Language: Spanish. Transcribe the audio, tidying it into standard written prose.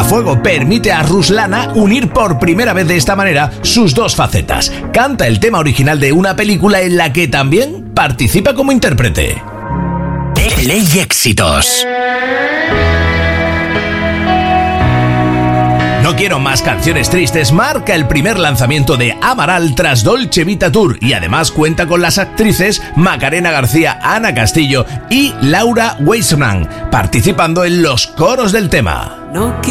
Fuego permite a Ruslana unir por primera vez de esta manera sus dos facetas. Canta el tema original de una película en la que también participa como intérprete. Play Éxitos. No quiero más canciones tristes marca el primer lanzamiento de Amaral tras Dolce Vita Tour y además cuenta con las actrices Macarena García, Ana Castillo y Laura Weissman participando en los coros del tema. No